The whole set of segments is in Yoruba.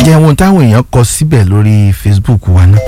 jẹ́ wọn táwọn èèyàn kọ síbẹ̀ lórí Facebook wa náà.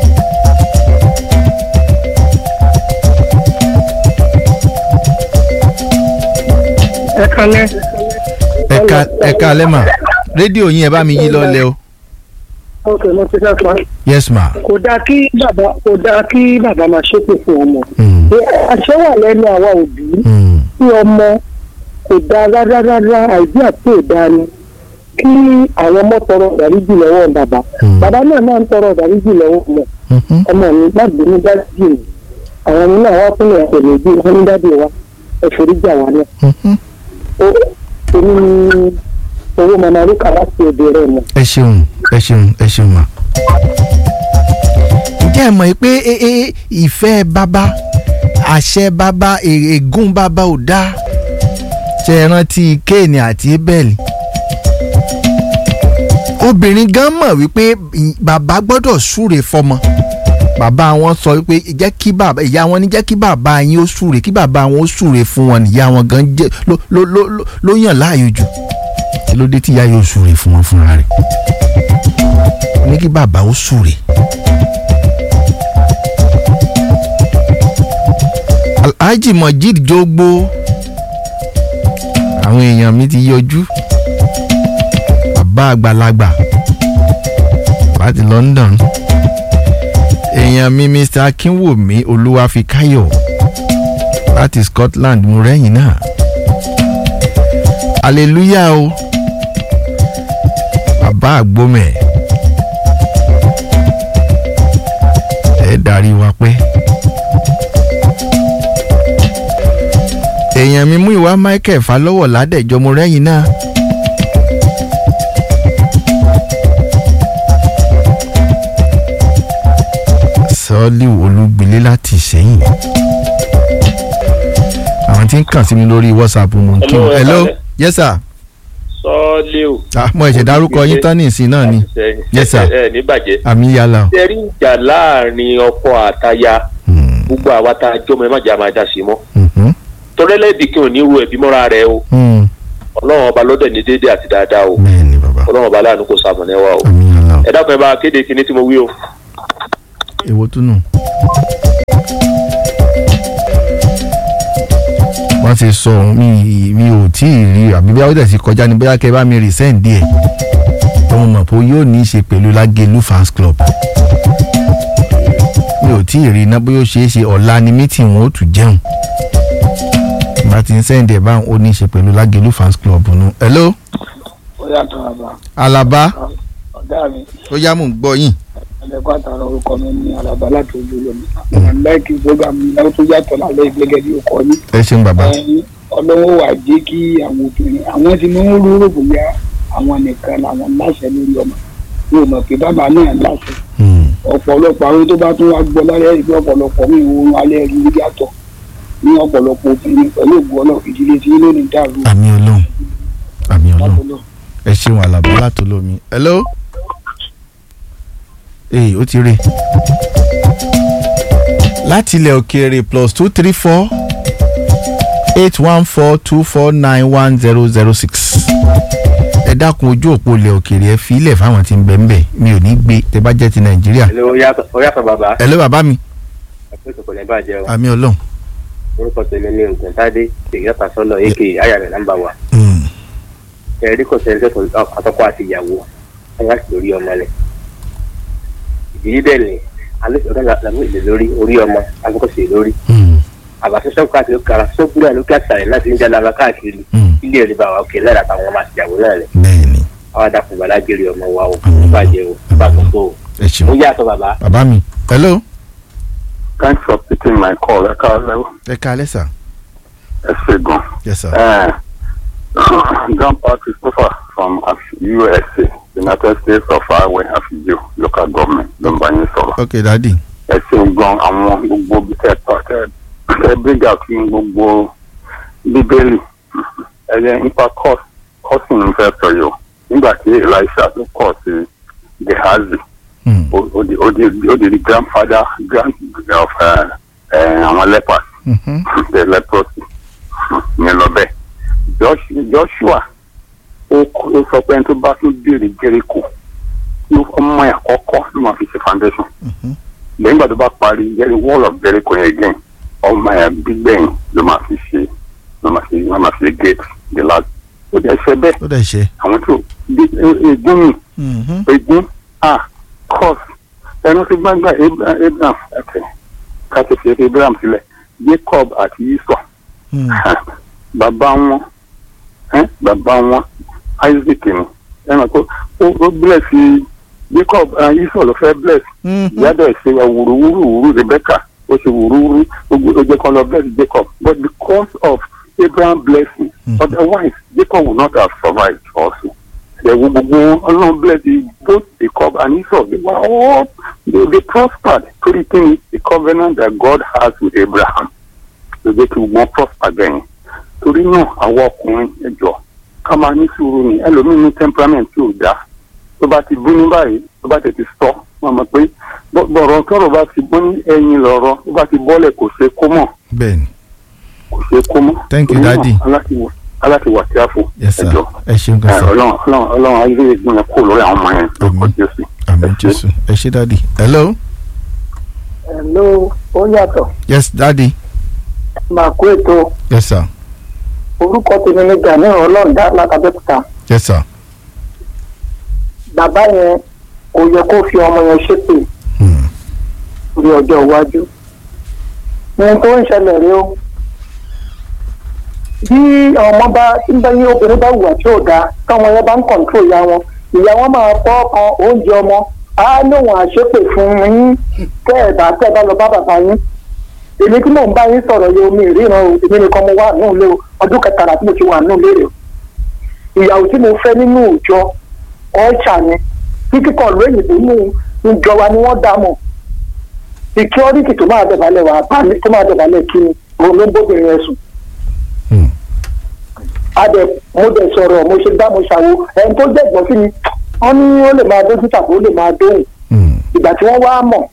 ẹ kálẹ́ mà rédíò yín ẹ bá mi yí lọ́lẹ̀ o. ok mo ti fẹ́ pa. yes ma. kò dáa kí bàbá máa ṣépè fún ọmọ. àṣẹ wà lẹ́nu àwa òbí tí ọmọ kò dáa rárá àìdí àti ìdáa ni kí àwọn ọmọ tọrọ ìdáríjì lọ́wọ́ bàbá. bàbá náà máa ń tọrọ ìdáríjì lọ́wọ́ ọmọ mi má bínú dáríjì mi àwọn ọmọ náà wá fún mi pẹ̀lú ìdí wọn ní dáàbì wa ẹ̀fọ́rí jà wá náà. èmi ni owó mama rí kàrá sí òde rẹ̀ mọ́. ẹ ṣeun ma. ǹjẹ́ ẹ mọ̀ pé ìfẹ́ bàbá àṣẹ bàbá ègún bàbá ò dáa ṣe é rántí Kéènì àti Ébẹ́lì. obìnrin gan mọ̀ wípé bàbá gbọ́dọ̀ súre fọmọ. bàbá wọn sọ wípé jẹ́ kí bàbá ìyá wọn ní jẹ́ kí bàbá yín ó súre kí bàbá wọn ó súre fún wọn ìyá wọn gan jẹ́ ló yàn láàyò jù. kí ló dé tí ìyá yóò súre fún wọn fúnra rẹ̀ ní kí bàbá ó súre. Alhaji Mojeed Jogbo àwọn èèyàn mi ti yọjú bàbá àgbàlagbà láti London èèyàn mi Mr. Akínwùmí Olúwafíkáyọ̀ láti Scotland mo rẹ́yìn náà hallelujah o bàbá àgbómẹ̀ ẹ darí wa pẹ́. èèyàn mi mú ìwà Michael Falọ́wọ̀ ládẹ́jọ́ mo rẹ́yìn náà. Sọ́ọ́lì Olúgbilé láti Ìṣẹ́yìn. àwọn tí ń kàn sí mi lórí WhatsApp mo ń kí wọn. hello yes sir. Sọ́ọ́lì o. mo ẹ̀ṣẹ̀ dárúkọ yín tán ní ìsìn náà ni. yes sir. ní bàjẹ́. àmì yàrá o. tẹ̀rí ìjà láàrin ọkọ àtaya gbogbo àwa tá a jọmọ ẹ má jà máa dá sí mọ́. tọ́lẹ́lẹ́dì kí n ò ní ru ẹ̀bí mọ́ra rẹ o. ọlọ́run ọba lọ́dẹ̀ ní déédéé àti dáadáa o. ọlọ́run ọba láàánú kò sàmọ̀nẹ́ wa o. ẹ dákun ẹ bá kéde kinní tí mo wí o. èwo tún nù. wọ́n ti sọ mi ò tí ì rí àbí bí wọ́n ti kọjá ní bóyá kẹ́ bá mi resend díẹ̀ ọmọ mọ̀ pé yóò ní í ṣe pẹ̀lú Lágẹ̀lú fans club mi ò tí ì rí iná bóyá ó ṣeé ṣe ọ̀la ni mítìn wọn ó tún jẹun bá ti ń sẹ́ǹdẹ̀ báwọn ó ní í ṣe pẹ̀lú Lágẹ̀lú fans club nù. hello. ó yàtọ̀ àbá. Alaba. ọ̀gá mi. ó yá mò ń gbọ́ yín. ẹ̀lẹ́kọ̀ àtàrà orúkọ mi ní Alaba láti ojú lómi. láìkí program mi náà tó yàtọ̀ lálẹ́ gẹ́gẹ́ bí ọkọ yín. ẹ ṣeun bàbá. ọlọ́wọ́ wà jẹ́ kí àwọn obìnrin àwọn tí wọ́n rúrò bóyá àwọn nìkan làwọn láṣẹ lórí ọmọ mi ò mọ̀ pé bàbá náà láṣẹ. ọ̀pọ̀lọpọ̀ àwọn tó bá tún wá gbọ́ lálẹ́ ìgbẹ́ ọ̀pọ̀lọpọ̀ mi òun alẹ́ rí yàtọ̀ ní ọ̀pọ̀lọpọ̀ obìnrin pẹ̀lú ògùn ọlọ́run ìdílé tí lónìí dàrú. àmì Ọlọ́run ẹ ṣeun Alaba látolómi. hello. ó ti rí láti ilẹ̀ òkèèrè +234 81424911006 ẹ dákun ojú òpó ilẹ̀ òkèèrè ẹ fi ilẹ̀ fáwọn tí ń bẹ̀ ń bẹ̀ mi ò ní gbé tẹ bá jẹ́ ti Nàìjíríà. ó yàtọ̀ bàbá. hello bàbá mi. àmì Ọlọ́run. orúkọ tèmi ní Ògùntádé ìyàtọ̀ sọ́nà èké ayàrẹ̀ nàmbà wa. ẹ̀rí kò sẹ́ńtẹ̀ àtọ́kọ àti ìyàwó ayá sì lórí ọmọ rẹ̀. ìdílé bẹ́ẹ̀ ni alẹ́ ìṣọ̀rọ̀ làwọn èlé lórí orí ọmọ akókòsè lórí. àbàṣẹ́sọ́ káàkiri kàrà sọ́gbúrà lókè àṣàyàn láti ń jalaba káàkiri ilé ẹ̀rí bá wa òkè lára àtàwọn ọmọ àtìyàwó náà rẹ̀. àwọn adàpọ̀ bàlá jẹ́rìí ọmọ wa o bàjẹ́ o bàtọ̀ tó o. ó yàtọ̀ bàbá. bàbá mi. hello. Thanks for picking my call. Ẹ káalẹ́ sà. Ẹ ṣé gan. Yes sir. John Paul Christopher from USA, United States of Iowa, Afiju, local government, ló ń bá yín sọ̀rọ̀. Okay, daddy. Ẹ ṣé gan àwọn gbogbo bí tẹ́ bíga fún gbogbo bíbélì. Ẹyẹ nípa kọ́sìn ń fẹ́ sọ yìí o. Nígbà tí Elisha tó kọ̀ sí Gehazi. O the grandfather of àwọn lepers, the leprosy ní lọ bẹ́ẹ̀. Joshua ó sọ pé tó bá tún béèrè Jericho ọmọ ẹ̀ àkọ́kọ́ ló máa fi ṣe foundation lẹ́yìn ìgbà tó bá parí yẹ́rì wall of Jericho yẹn again ọmọ ẹ̀ gbígbẹ̀yìn ló máa fi ṣe gate the last ó dẹ̀ ṣe bẹ́ẹ̀ ó dẹ̀ ṣe. àwọn tó egun cross ẹnu ti gbàgbà Abraham káṣí fi Abraham sílẹ̀ Jacob àti Esau bàbá wọn Isaac ni ẹnu kó ó bless Jacob Esau ló fẹ́ bless ìyáàdọ̀ ṣe wùrúwúrú Rebecca ó ṣe wùrúwúrú ó jẹ́ kó lọ bless Jacob but because of Abraham blessing otherwise Jacob would not have survived also. They bless both Jacob and Esau. They prospered. Everything the covenant that God has with Abraham. So they could more prosper again. Torí náà àwọn ọkùnrin ẹjọ́ ká máa ní sùúrù ni ẹlòmíín ní temperament tí ò dáa. Tó bá ti bínú báyìí tó bá tètè sọ wọn mọ̀ pé bọ̀rọ̀ tọ́rọ̀ bá ti bọ́ ní ẹ̀yìn lọ́rọ̀ tó bá ti bọ́lẹ̀ kò ṣe kó mọ̀. Bẹ́ẹ̀ni. Kò ṣe kó mọ̀. Thank you, Daddy. Aláti wà sí àfọ. Yes sir. Ẹ ṣeun gan sir. Ọlọ́run ayé ìgbìmọ̀ kó lórí àwọn ọmọ yẹn. Àmín Jésù. Ẹ ṣé Daddy. Hello. Ó yàtọ̀. Yes Daddy. Màá kó ètò. Yes sir. Orúkọ tèmi ni Gani Ọlọ́ọ̀dá látàbẹ́kúta. Yes sir. Bàbá yẹn kò yẹ kó fi ọmọ yẹn ṣépè ní ọjọ́ iwájú. Ohun tó ń ṣẹlẹ̀ rí o. Bí ọmọ bá tí ń bá yí obìnrin bá wùwà tí ò dáa táwọn yẹn bá ń kọ̀ǹtró ìyá wọn máa fọ́ ọkàn oúnjẹ ọmọ á lóun àṣépè fún yín tẹ́ ẹ̀ bá lọ bá bàbá yín. Èmi tí mò ń bá yín sọ̀rọ̀ yìí omi ìríran o èmi nìkan mo wà nínú ilé o ọdún kẹtàlá tí mo ti wà nínú ilé rẹ̀ o. Ìyàwó tí mo fẹ́ nínú ìjọ ọ̀ọ́ṣà ni tí kíkọ̀ lóyìnbó mú ìjọba ni wọ́n dá mọ̀. Security tó máa dọ̀bálẹ̀ wà bá mi tó máa dọ̀bálẹ̀ kí ni òun ló ń bóbìnrin yẹn sùn. Mo dẹ̀ sọ̀rọ̀ mo ṣe gbá mo ṣàwo ẹni tó jẹ̀gbọ́n sí mi wọ́n ní ó lè máa dójú tàbí ó lè máa dóhùn ìgbà tí wọ́n wá mọ̀.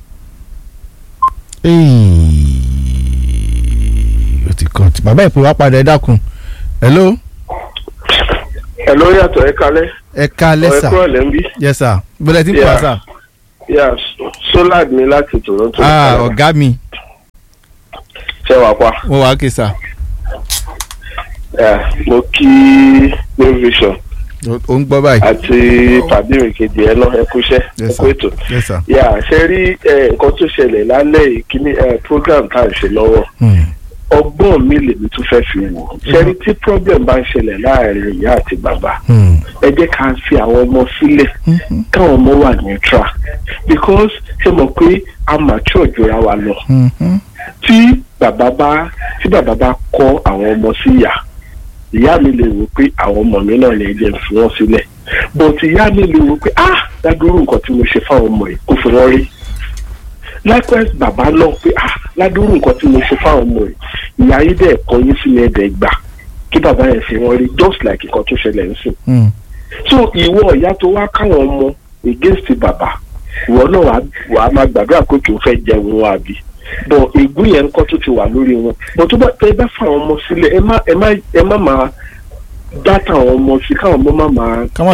ó ti kọ́ ti bàbá ìpè wá padà ẹ dákun. Hello. Hello yàtọ̀ ẹ kalẹ́. Ẹ kalẹ́ sà. ẹ kúrò lẹ́ńbí. Yes sir. Bọ́lá ti ń pa sà. Yes Solad mi láti Toronto. Ọ̀gá mi. Ṣé wàá pa. Mo wà ókè sà. Mo kí New Vision. Ó ń gbọ́ báyìí. Àti pàdé kejì ẹ náà ẹ kú iṣẹ́ ẹ kú ètò. Ṣe rí nǹkan tó ṣẹlẹ̀ lálẹ́ ìkíní program tá à ń ṣe lọ́wọ́. Ọgbọ́n mi lèmi tún fẹ́ fi wò. Ṣe rí tí problem bá ń ṣẹlẹ̀ láàrin ìyá àti bàbá. Ẹ jẹ́ ká fi àwọn ọmọ sílẹ̀ káwọn ọmọ wà neutral because ṣe mọ̀ pé a mature jura wa lọ. Tí bàbá bá kọ́ àwọn ọmọ sí ìyá mi lè wò pé àwọn ọmọ mi náà lè jẹ́ fi wọ́n sílẹ̀ but ìyá mi lè wò pé ládùúrú nǹkan tí mo ṣe fáwọn ọmọ yìí kò fi wọ́n rí likewise bàbá náà pé ládùúrú nǹkan tí mo ṣe fáwọn ọmọ yìí ìyá yìí dẹ̀ kọ́ yín sílẹ̀ ẹ̀dẹ̀ gbà kí bàbá yẹn fi wọ́n rí just like nǹkan tó ṣẹlẹ̀ ń sìn. So ìwọ ìyá tó wá káwọn ọmọ against bàbá ìwọ náà wàá máa gbàdúrà pé kí o fẹ́ jẹun wọn àbí bọ̀ ègún yẹn nǹkan tó ti wà lórí wọn bọ̀ tó bá tẹ bá fà wọn ọmọ sílẹ̀ ẹ má máa dátà àwọn ọmọ sí káwọn ọmọ máa. kọ́mọ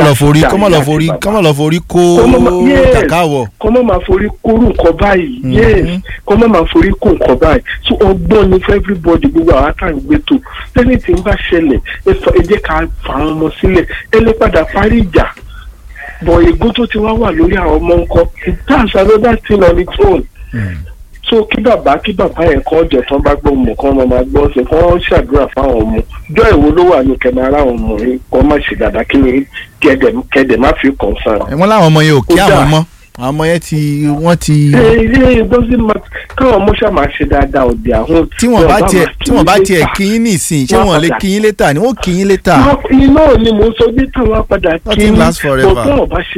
lọ forí kó tàkáwọ̀. kọ́mọ máa forí kóró nǹkan báyìí yes kọ́mọ máa forí kó nǹkan báyìí so ọgbọ́n ni for everybody gbogbo àwọn àtàgbé tó lẹ́yìn tí ń bá ṣẹlẹ̀ ẹ jẹ́ ká fà àwọn ọmọ sílẹ̀ ẹ lè padà parí ìjà bọ̀ ègún tó ti wá wà lórí àwọn ọmọ nǹkan that's another thing on its own. So kí bàbá yẹn kọ́ ọjọ́ tán bá gbọ́ ọmọ kan máa gbọ́ ṣe kọ́ ṣàdúrà fáwọn ọmọ jọ ìwo ló wà ní kẹmẹ ara àwọn ọmọ yìí kọ́ má ṣe dáadáa kí ni kẹ́dẹ̀ má fi kàn sára. wọ́n láwọn ọmọ yẹn ò kí àwọn ọmọ àwọn ọmọ yẹn wọ́n ti. káwọn ọmọ ṣáà máa ṣe dáadáa òde àwọn. tí wọ́n bá tiẹ̀ kí yín nìsín ṣé wọ́n lè kí yín létà ni wọ́n kí yín létà. iná ni mo sọ bí táwọn padà kí yín bọ̀ tí wọ́n bá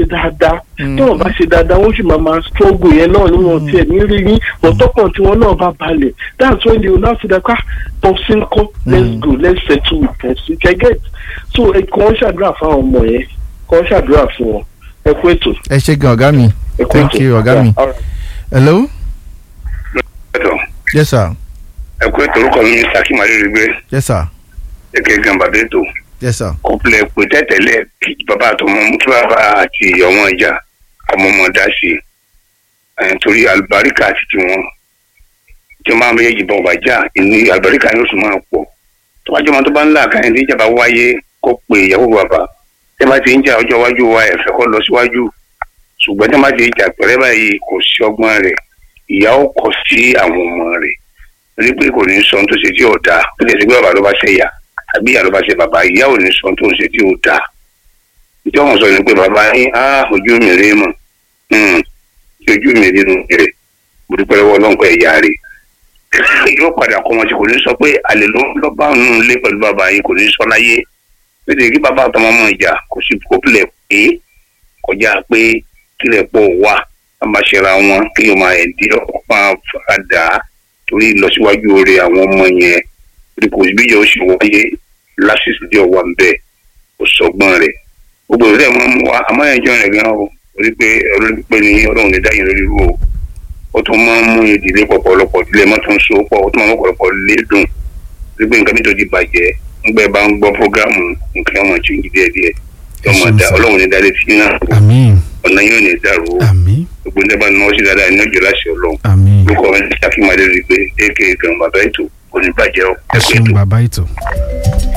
ṣe dáadáa wọ́n sì máa struggle yẹn náà ni wọ́n tiẹ̀ ní rí yín bọ̀ tọkàn tí wọ́n náà bá balẹ̀ that's when they will now say that pọ̀sí ńkọ́ let's go let's settle with pọ̀sí kẹ́gẹ́t so kàn ṣàdúrà fáwọn ọmọ yẹn kàn ṣàdúrà fún wọn ẹ kú ètò. ẹ ṣé gan ọ̀gá mi thank you ọ̀gá mi. Hello. Yes sir. ẹ kú ètò orúkọ mi ní Sakim Adérígbé. Yes sir. èké gan bàbá ètò. Yes sir. kọ́pìlẹ̀ pé tẹ́tẹ̀lẹ̀ kí bàbá àtọmọ mú kí bàbá àti ọmọ ìjà ọmọ dá sí torí àlùbáríkà àti tiwọn tí wọn máa méjèèjì bọ̀ bàjá ìní àlùbáríkà yóò sùn máa pọ̀ tó bá jọmọ tó bá ń là káyọ̀ ní ìjàmbá wáyé kó pe ìyàwó bàbá tẹ́ bá ti ń jà ọjọ́ iwájú wa ẹ̀fẹ́ kọ́ lọ síwájú ṣùgbọ́n tẹ́ bá ti jà pẹ̀rẹ́ báyìí kò sí ọgbọ́n rẹ̀ ìyá ó kọ sí àwọn ọmọ rẹ̀ torí pé kò ní sọ tó ṣe tí ò dáa ó lè ṣe pé bàbá ló bá ṣe ìyá àbí ìyá ló bá ṣe bàbá ìyá ò ní sọ tó ṣe tí ò dáa ìjọ wọn sọ ni pé bàbá yín ojú mi rí mọ̀ ojú mi rí nù rẹ̀ mo dúpẹ́ lọ́wọ́ ọlọ́nkọ́ ẹ̀yà rẹ̀ yóò padà kọ́ wọn tí kò ní sọ pé àlè ló lọ́ bá òun lé pẹ̀lú bàbá yín kò ní sọ láyé nítorí kí bàbá àtọmọ ọmọ ìjà kò sí kó pilẹ̀ pé kọjá pé kílẹ̀ pọ̀ wá bá ṣẹra wọn kí yóò máa ẹ̀dí ọkọ̀ máa fàdà torí ìlọsíwájú oore àwọn ọmọ yẹn torí kò sí bíjọ́ ó sì wáyé lásìsì díẹ̀ wà ń bẹ̀ kò sọgbọ́n rẹ̀ gbogbo ìrẹ́ mọ́ mú wa àmọ́ ẹ̀jọ́ rẹ̀ gan o torí pé olórí pé ní ọlọ́run lè dáyìn lórí rú o ó tún máa ń mú ìdílé pọ̀pọ̀lọpọ̀ ìdílé mọ́tò ń so pọ̀ ó tún máa ń pọ̀pọ̀lọpọ̀ lé dùn torí pé nǹkan nítorí bàjẹ́ ńgbẹ́ bá ń gbọ́ prógámù nǹkan ọmọ tí ń díẹ̀ díẹ̀ ọmọ dá ọlọ́run ní dálé tí náà ọ̀nà yóò ní dàrú o gbogbo ní ẹ bá ní wọ́n sí dáadáa ní ọjọ́ láṣẹ ọlọ́run lókọ ọ̀rẹ́ ní sákìmọ́lẹ́ rí pé èké ìgbẹ̀rún bàbá ètò kò ní bàjẹ́ ọ. ẹ ṣeun bàbá ètò.